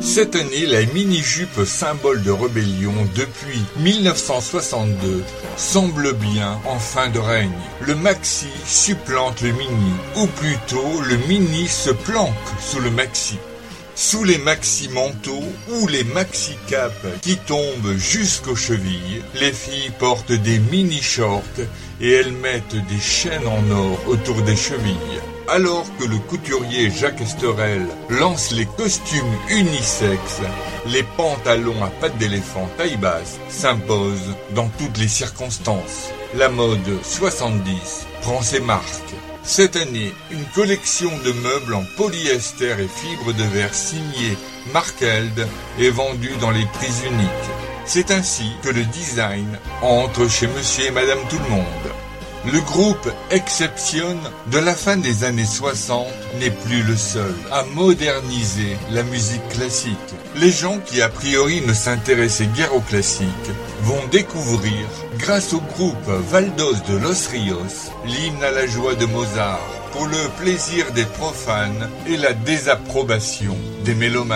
Cette année, la mini-jupe symbole de rébellion depuis 1962 semble bien en fin de règne. Le maxi supplante le mini, ou plutôt le mini se planque sous le maxi. Sous les maxi manteaux ou les maxi capes qui tombent jusqu'aux chevilles, les filles portent des mini shorts et elles mettent des chaînes en or autour des chevilles. Alors que le couturier Jacques Esterel lance les costumes unisexes, les pantalons à pattes d'éléphant taille basse s'imposent dans toutes les circonstances. La mode 70 prend ses marques. Cette année, une collection de meubles en polyester et fibres de verre signée Mark Held est vendue dans les prix uniques. C'est ainsi que le design entre chez Monsieur et Madame Tout-le-Monde. Le groupe Exception de la fin des années 60 n'est plus le seul à moderniser la musique classique. Les gens qui a priori ne s'intéressaient guère au classique vont découvrir, grâce au groupe Valdos de Los Rios, l'hymne à la joie de Mozart, pour le plaisir des profanes et la désapprobation des mélomanes.